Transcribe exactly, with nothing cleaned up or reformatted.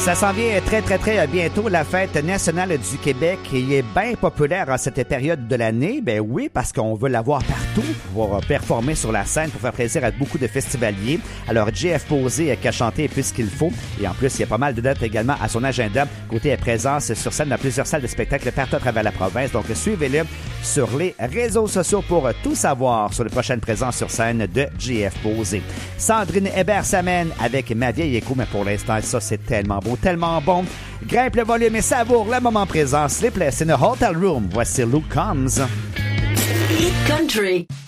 Ça s'en vient très, très, très bientôt, la fête nationale du Québec. Il est bien populaire en cette période de l'année. Ben oui, parce qu'on veut l'avoir partout pour pouvoir performer sur la scène, pour faire plaisir à beaucoup de festivaliers. Alors, J F Posé qui a chanté plus qu'il faut. Et en plus, il y a pas mal de dates également à son agenda. Côté présence sur scène dans plusieurs salles de spectacle partout à travers la province. Donc, suivez-le sur les réseaux sociaux pour tout savoir sur les prochaines présences sur scène de J F Posé. Sandrine Hébert-Samène avec Ma vieille écho, mais pour l'instant, ça, c'est tellement beau, tellement bon. Grimpe le volume et savoure le moment présent. Sleepless in a Hotel Room. Voici Luke Combs. Hit Country.